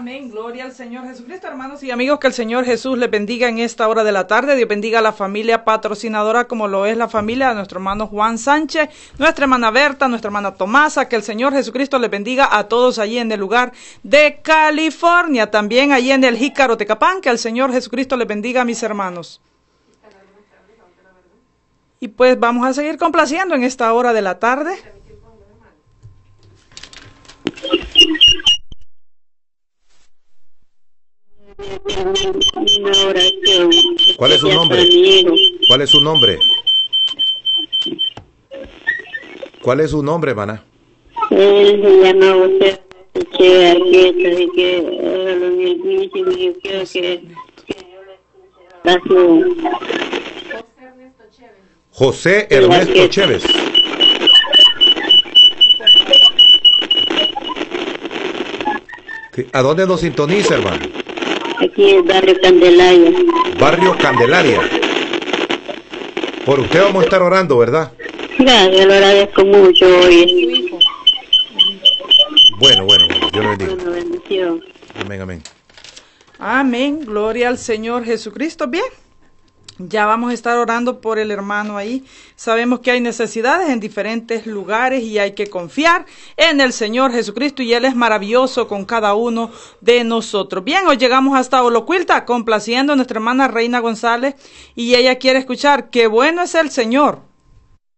Amén, gloria al Señor Jesucristo, hermanos y amigos, que el Señor Jesús les bendiga en esta hora de la tarde. Dios bendiga a la familia patrocinadora, como lo es la familia de nuestro hermano Juan Sánchez, nuestra hermana Berta, nuestra hermana Tomasa. Que el Señor Jesucristo les bendiga a todos allí en el lugar de California, también allí en el Jícaro, Tecapán. Que el Señor Jesucristo les bendiga a mis hermanos. Y pues vamos a seguir complaciendo en esta hora de la tarde. Una oración. ¿Cuál es su nombre? ¿Cuál es su nombre? ¿Cuál es su nombre, hermana? Él se llama José Che Arqueta, y que en el príncipe, y yo quiero que la su José Ernesto Chévez. ¿A dónde nos sintoniza, hermano? aquí en el barrio Candelaria. Barrio Candelaria. Por usted vamos a estar orando, ¿verdad? Gracias, lo agradezco mucho hoy. Bueno, Dios lo bendiga. Bueno, bendición. Amén, amén. Amén, gloria al Señor Jesucristo. Bien, ya vamos a estar orando por el hermano ahí. Sabemos que hay necesidades en diferentes lugares y hay que confiar en el Señor Jesucristo, y Él es maravilloso con cada uno de nosotros. Bien, hoy llegamos hasta Olocuilta, complaciendo a nuestra hermana Reina González, y ella quiere escuchar: qué bueno es el Señor.